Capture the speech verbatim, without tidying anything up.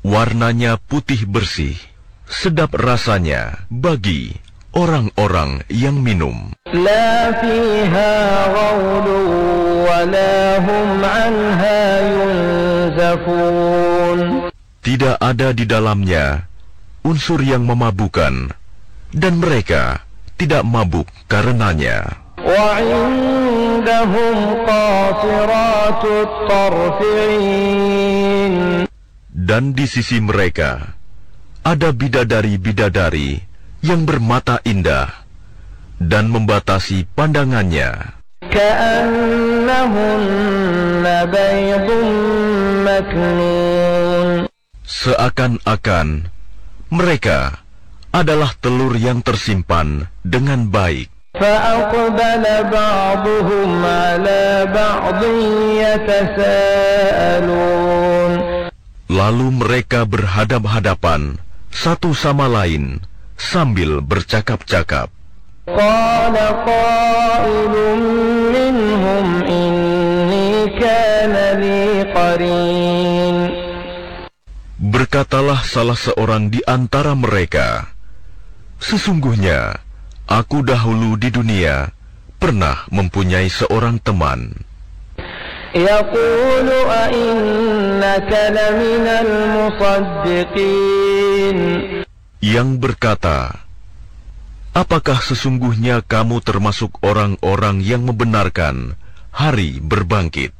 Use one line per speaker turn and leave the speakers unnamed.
Warnanya putih bersih, sedap rasanya bagi orang-orang yang minum.
La fiha ghawlun wa la hum anha yunzafun.
Tidak ada di dalamnya unsur yang memabukkan, dan mereka tidak mabuk karenanya.
Wa indahum qasiratut tarf 'ain.
Dan di sisi mereka ada bidadari-bidadari yang bermata indah dan membatasi pandangannya.
Ka'annahunna baydun maknun.
Seakan-akan mereka adalah telur yang tersimpan dengan baik.
Fa'aqbala ba'duhum 'ala ba'din yatasaalun.
Lalu mereka berhadap-hadapan satu sama lain sambil bercakap-cakap.
Qala qailun minhum inni kana li qarin.
Berkatalah salah seorang di antara mereka, sesungguhnya aku dahulu di dunia pernah mempunyai seorang teman.
Yaqulu a innaka laminal musaddiqin.
Yang berkata, apakah sesungguhnya kamu termasuk orang-orang yang membenarkan hari berbangkit?